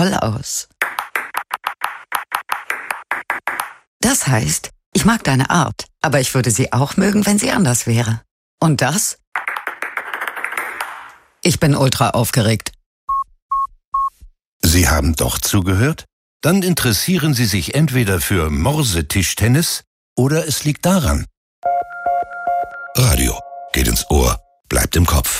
toll aus. Das heißt, ich mag deine Art, aber ich würde sie auch mögen, wenn sie anders wäre. Und das? Ich bin ultra aufgeregt. Sie haben doch zugehört? Dann interessieren Sie sich entweder für Morsetischtennis oder es liegt daran. Radio geht ins Ohr, bleibt im Kopf.